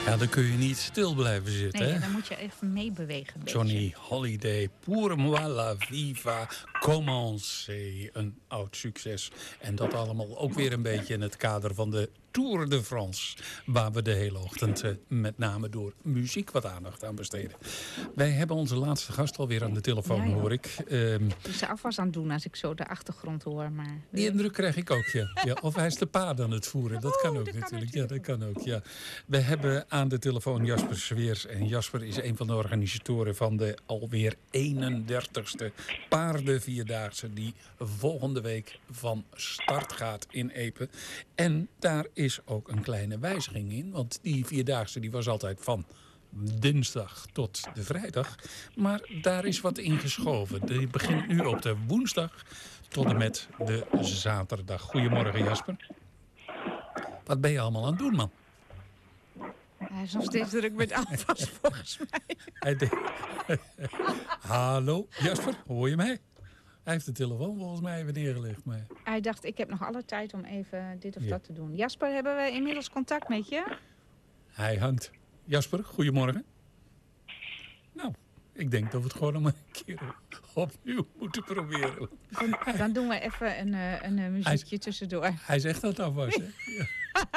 Ja, dan kun je niet stil blijven zitten. Nee, hè? dan moet je even meebewegen. Een Johnny Holiday, Pour moi la viva, commencer. Een oud succes. En dat allemaal ook weer een beetje in het kader van de Tour de France. Waar we de hele ochtend met name door muziek wat aandacht aan besteden. Wij hebben onze laatste gast alweer aan de telefoon, Ja, joh. hoor ik. Dus de afwas aan het doen als ik zo de achtergrond hoor. Maar Die indruk krijg ik ook, ja. Ja, of hij is de paard aan het voeren. Dat kan ook dat kan natuurlijk. Ja, dat natuurlijk kan ook, ja. We hebben aan de telefoon Jasper Sweers. En Jasper is een van de organisatoren van de alweer 31ste paardenvierdaagse... die volgende week van start gaat in Epe. En daar is ook een kleine wijziging in. Want die vierdaagse die was altijd van dinsdag tot de vrijdag. Maar daar is wat ingeschoven. Die begint nu op de woensdag tot en met de zaterdag. Goedemorgen, Jasper. Wat ben je allemaal aan het doen, man? hij is nog steeds druk met afwas volgens mij. Hallo, Jasper, hoor je mij? Hij heeft de telefoon volgens mij even neergelegd. Maar... Hij dacht, ik heb nog alle tijd om even dit of Ja. dat te doen. Jasper, hebben we inmiddels contact met je? Hij hangt. Jasper, goedemorgen. Nou, ik denk dat we het gewoon nog maar een keer opnieuw moeten proberen. Dan doen we even een muziekje tussendoor. Hij zegt dat alvast, hè? Ja.